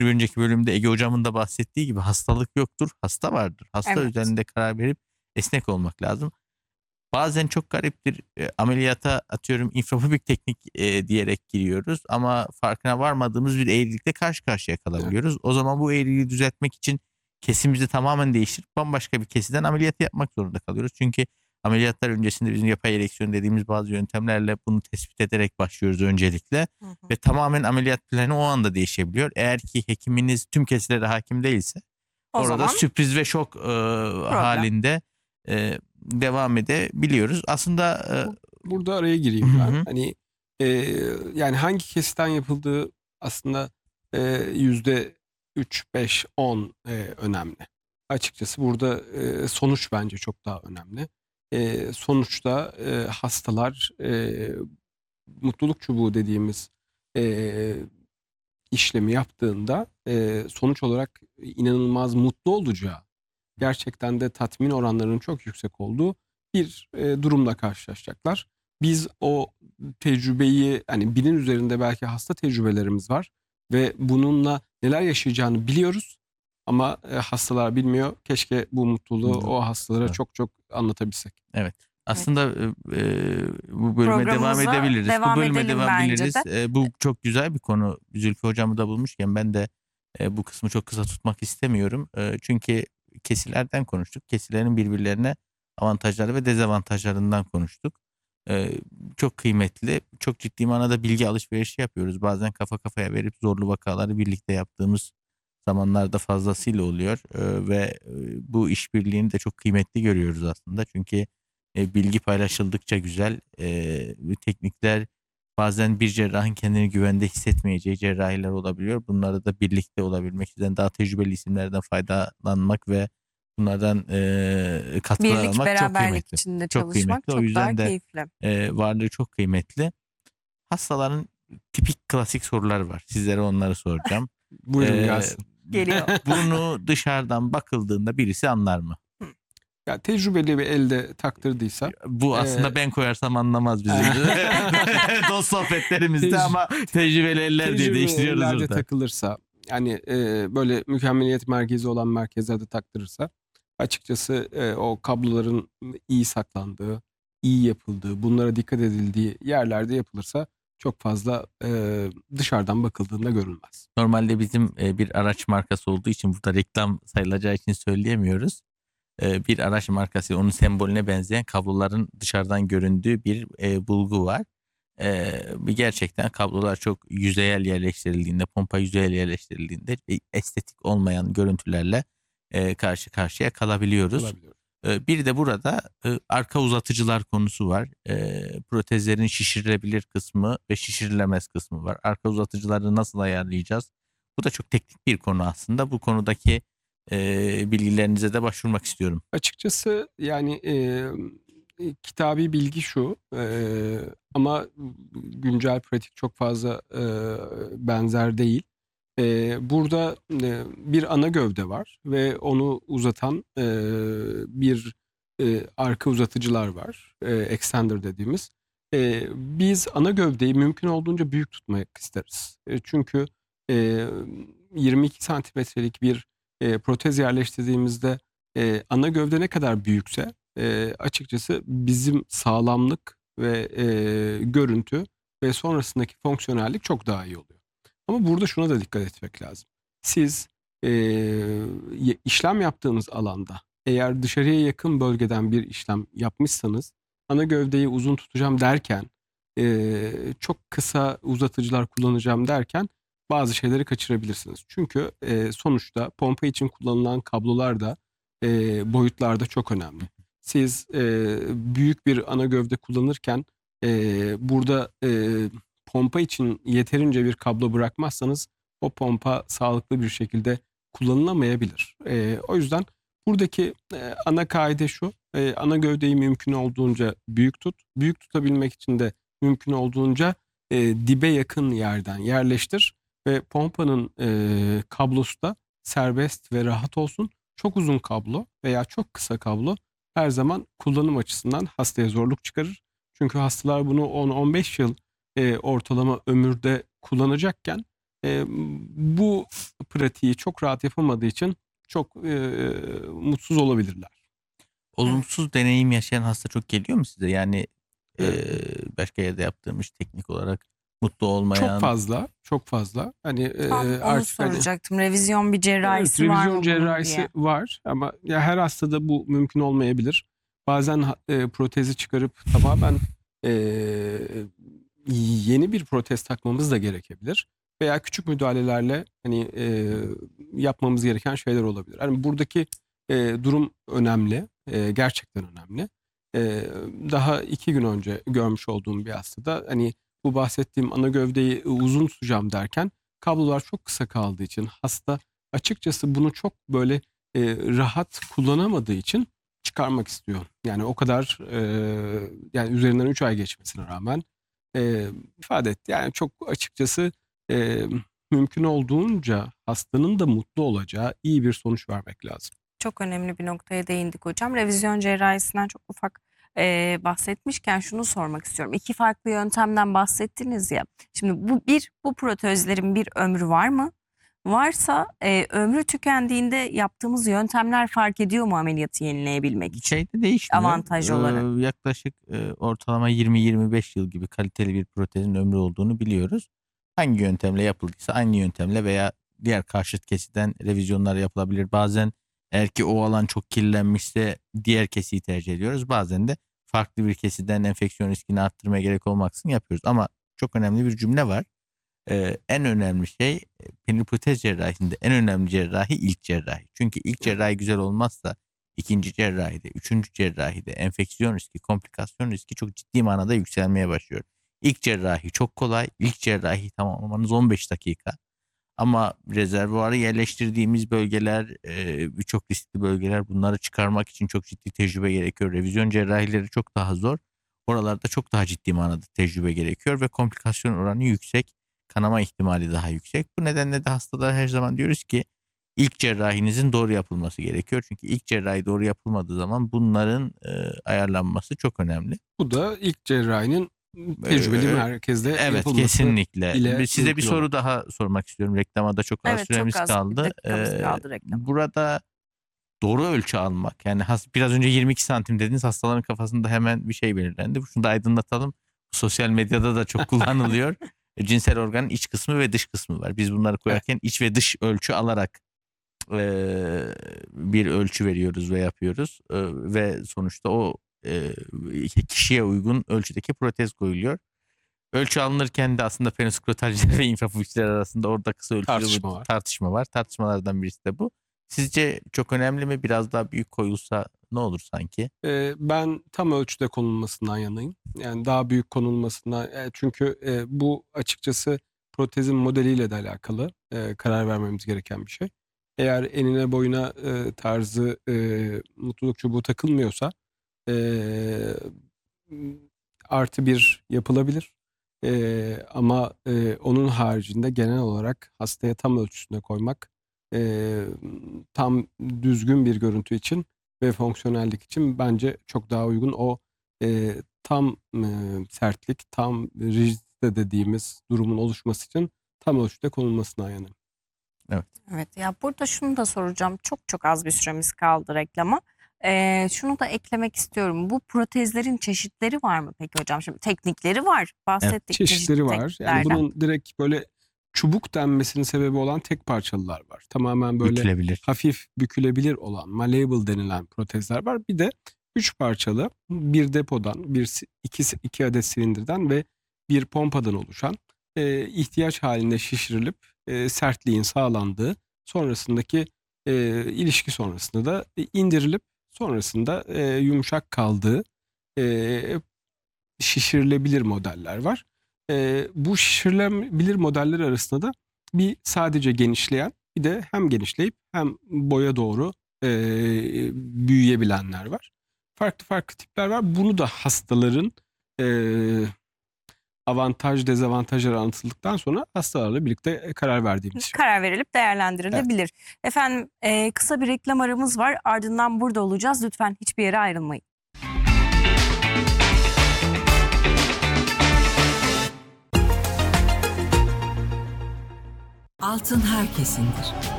bir önceki bölümde Ege hocamın da bahsettiği gibi hastalık yoktur, hasta vardır. Hasta Evet. üzerinde karar verip esnek olmak lazım. Bazen çok gariptir, ameliyata atıyorum infrafobik teknik diyerek giriyoruz ama farkına varmadığımız bir eğrilikle karşı karşıya Evet. kalabiliyoruz. O zaman bu eğriliği düzeltmek için kesimizi tamamen değiştirip bambaşka bir kesiden ameliyat yapmak zorunda kalıyoruz. Çünkü ameliyatlar öncesinde bizim yapay ereksiyon dediğimiz bazı yöntemlerle bunu tespit ederek başlıyoruz öncelikle. Hı hı. Ve tamamen ameliyat planı o anda değişebiliyor. Eğer ki hekiminiz tüm kesilere hakim değilse O orada zaman sürpriz ve şok problem. halinde devam edebiliyoruz. Aslında Burada araya hı gireyim ben. hı. Hani yani hangi kesitten yapıldığı aslında %3, 5, 10 önemli. Açıkçası burada sonuç bence çok daha önemli. Sonuçta hastalar mutluluk çubuğu dediğimiz işlemi yaptığında sonuç olarak inanılmaz mutlu olacağı, gerçekten de tatmin oranlarının çok yüksek olduğu bir durumla karşılaşacaklar. Biz o tecrübeyi, hani binin üzerinde belki hasta tecrübelerimiz var ve bununla neler yaşayacağını biliyoruz ama hastalar bilmiyor. Keşke bu mutluluğu o hastalara Evet. çok çok anlatabilsek. Evet. Evet. Aslında bu bölüme devam Programımıza edebiliriz. Bu devam bölüme edelim devam bence ederiz. de. Bu çok güzel bir konu. Zülfü hocamı da bulmuşken ben de bu kısmı çok kısa tutmak istemiyorum. Çünkü kesilerden konuştuk. Kesilerin birbirlerine avantajları ve dezavantajlarından konuştuk. Çok kıymetli, çok ciddi manada bilgi alışverişi yapıyoruz. Bazen kafa kafaya verip zorlu vakaları birlikte yaptığımız zamanlarda fazlasıyla oluyor. Ve bu işbirliğini de çok kıymetli görüyoruz aslında. Çünkü bilgi paylaşıldıkça güzel. Teknikler bazen bir cerrahın kendini güvende hissetmeyeceği cerrahiler olabiliyor. Bunları da birlikte olabilmek için daha tecrübeli isimlerden faydalanmak ve bunlardan katkılar Birlik, almak çok beraberlik kıymetli. içinde Çok çalışmak kıymetli. O çok daha yüzden de keyifli. varlığı çok kıymetli. Hastaların tipik klasik sorular var. Sizlere onları soracağım. Buyurun Ee, gelsin. Geliyor. Bunu dışarıdan bakıldığında birisi anlar mı? Hı. Ya tecrübeli bir elde taktırdıysa Bu aslında ben koyarsam anlamaz bizim dost sohbetlerimizde ama tecrübeli eller diye tecrübeli değiştiriyoruz ellerde burada. takılırsa, yani böyle mükemmeliyet merkezi olan merkezlerde taktırırsa, açıkçası o kabloların iyi saklandığı, iyi yapıldığı, bunlara dikkat edildiği yerlerde yapılırsa çok fazla dışarıdan bakıldığında görülmez. Normalde bizim bir araç markası olduğu için burada reklam sayılacağı için söyleyemiyoruz. Bir araç markası, onun sembolüne benzeyen kabloların dışarıdan göründüğü bir bulgu var. Gerçekten kablolar çok yüzeyel yerleştirildiğinde, pompa yüzeyel yerleştirildiğinde estetik olmayan görüntülerle karşı karşıya kalabiliyoruz. Olabiliyor. Bir de burada arka uzatıcılar konusu var. Protezlerin şişirilebilir kısmı ve şişirilemez kısmı var. Arka uzatıcıları nasıl ayarlayacağız? Bu da çok teknik bir konu aslında. Bu konudaki bilgilerinize de başvurmak istiyorum. Açıkçası yani kitabi bilgi şu, ama güncel pratik çok fazla benzer değil. Burada bir ana gövde var ve onu uzatan bir arka uzatıcılar var. Extender dediğimiz. Biz ana gövdeyi mümkün olduğunca büyük tutmak isteriz. Çünkü 22 santimetrelik bir protez yerleştirdiğimizde ana gövde ne kadar büyükse açıkçası bizim sağlamlık ve görüntü ve sonrasındaki fonksiyonellik çok daha iyi oluyor. Ama burada şuna da dikkat etmek lazım. Siz işlem yaptığınız alanda eğer dışarıya yakın bölgeden bir işlem yapmışsanız, ana gövdeyi uzun tutacağım derken, çok kısa uzatıcılar kullanacağım derken bazı şeyleri kaçırabilirsiniz. Çünkü sonuçta pompa için kullanılan kablolar da boyutlarda çok önemli. Siz büyük bir ana gövde kullanırken burada pompa için yeterince bir kablo bırakmazsanız o pompa sağlıklı bir şekilde kullanılamayabilir. O yüzden buradaki ana kaide şu: ana gövdeyi mümkün olduğunca büyük tut. Büyük tutabilmek için de mümkün olduğunca dibe yakın yerden yerleştir ve pompanın kablosu da serbest ve rahat olsun. Çok uzun kablo veya çok kısa kablo her zaman kullanım açısından hastaya zorluk çıkarır. Çünkü hastalar bunu 10-15 yıl ortalama ömürde kullanacakken Bu pratiği çok rahat yapamadığı için çok mutsuz olabilirler. Olumsuz deneyim yaşayan hasta çok geliyor mu size? Yani Eee, başka yerde yaptığım iş teknik olarak mutlu Çok olmayan. fazla, çok fazla. Hani Tam onu artık hani soracaktım. Revizyon bir evet, cerrahisi var revizyon mı bunun cerrahisi diye. var ama ya her hastada bu mümkün olmayabilir. Bazen protezi çıkarıp tamamen yeni bir protez takmamız da gerekebilir. Veya küçük müdahalelerle hani yapmamız gereken şeyler olabilir. Hani buradaki durum önemli, gerçekten önemli. Daha 2 gün önce görmüş olduğum bir hastada hani bu bahsettiğim ana gövdeyi uzun tutacağım derken kablolar çok kısa kaldığı için hasta açıkçası bunu çok böyle rahat kullanamadığı için çıkarmak istiyor. Yani o kadar yani üzerinden 3 ay geçmesine rağmen ifade etti. Yani çok açıkçası eee, mümkün olduğunca hastanın da mutlu olacağı iyi bir sonuç vermek lazım. Çok önemli bir noktaya değindik hocam. Revizyon cerrahisinden çok ufak bahsetmişken şunu sormak istiyorum. 2 farklı yöntemden bahsettiniz ya. Şimdi bu protezlerin bir ömrü var mı? Varsa ömrü tükendiğinde yaptığımız yöntemler fark ediyor mu ameliyatı yenileyebilmek için? Şeyde değişmiyor. Avantaj olarak. Yaklaşık ortalama 20-25 yıl gibi kaliteli bir protezin ömrü olduğunu biliyoruz. Hangi yöntemle yapıldıysa aynı yöntemle veya diğer karşıt kesiden revizyonlar yapılabilir. Bazen eğer ki o alan çok kirlenmişse diğer kesiyi tercih ediyoruz. Bazen de farklı bir kesiden enfeksiyon riskini arttırmaya gerek olmaksızın yapıyoruz. Ama çok önemli bir cümle var. En önemli şey penilprotez cerrahisinde en önemli cerrahi ilk cerrahi. Çünkü ilk cerrahi güzel olmazsa ikinci cerrahide, üçüncü cerrahide enfeksiyon riski, komplikasyon riski çok ciddi manada yükselmeye başlıyor. İlk cerrahi çok kolay. İlk cerrahi tamamlamanız 15 dakika. Ama rezervuarı yerleştirdiğimiz bölgeler, birçok riskli bölgeler, bunları çıkarmak için çok ciddi tecrübe gerekiyor. Revizyon cerrahileri çok daha zor. Oralarda çok daha ciddi manada tecrübe gerekiyor ve komplikasyon oranı yüksek. Kanama ihtimali daha yüksek. Bu nedenle de hastalara her zaman diyoruz ki ilk cerrahinizin doğru yapılması gerekiyor. Çünkü ilk cerrahi doğru yapılmadığı zaman bunların ayarlanması çok önemli. Bu da ilk cerrahinin tecrübeli Eee, merkezde Evet, yapılması kesinlikle. ile Size bir mümkün olan. soru daha sormak istiyorum. Reklama da çok az Evet, çok süremiz az bir kaldı. dakikamız kaldı reklama. Burada doğru ölçü almak. Yani biraz önce 22 santim dediniz. Hastaların kafasında hemen bir şey belirlendi. Şunu da aydınlatalım. Sosyal medyada da çok kullanılıyor. Cinsel organın iç kısmı ve dış kısmı var. Biz bunları Evet. koyarken iç ve dış ölçü alarak bir ölçü veriyoruz ve yapıyoruz. Ve sonuçta o kişiye uygun ölçüdeki protez koyuluyor. Ölçü alınırken de aslında peniskrotal ve infrafunksionel arasında orada kısa ölçülü Tartışma var. tartışma var. Tartışmalardan birisi de bu. Sizce çok önemli mi? Biraz daha büyük koyulsa ne olur sanki? Ben tam ölçüde konulmasından yanayım. Yani daha büyük konulmasından çünkü bu açıkçası protezin modeliyle de alakalı karar vermemiz gereken bir şey. Eğer enine boyuna tarzı mutluluk çubuğu takılmıyorsa eee +1 yapılabilir. Ama onun haricinde genel olarak hastaya tam ölçüsüne koymak eee, tam düzgün bir görüntü için ve fonksiyonellik için bence çok daha uygun. O tam sertlik, tam rigidite dediğimiz durumun oluşması için tam ölçüde konulmasından yanayım. Evet, ya burada şunu da soracağım. Çok az bir süremiz kaldı reklama. Şunu da eklemek istiyorum. Bu protezlerin çeşitleri var mı peki hocam? Şimdi teknikleri var. Bahsettik Çeşitleri var. Yani tekniklerden. bunun direkt böyle çubuk denmesinin sebebi olan tek parçalılar var. Tamamen böyle Bükülebilir. hafif bükülebilir olan malleable denilen protezler var. Bir de 3 parçalı bir depodan, iki adet silindirden ve bir pompadan oluşan ihtiyaç halinde şişirilip sertliğin sağlandığı sonrasındaki ilişki sonrasında da indirilip sonrasında yumuşak kaldığı şişirilebilir modeller var. Bu şişirilebilir modeller arasında da bir sadece genişleyen bir de hem genişleyip hem boya doğru büyüyebilenler var. Farklı farklı tipler var. Bunu da hastaların avantaj dezavantajları anlatıldıktan sonra hastalarla birlikte karar verdiğimiz şey. Karar verilip değerlendirilebilir. Efendim kısa bir reklam aramız var. Ardından burada olacağız. Lütfen hiçbir yere ayrılmayın. Altın herkesindir.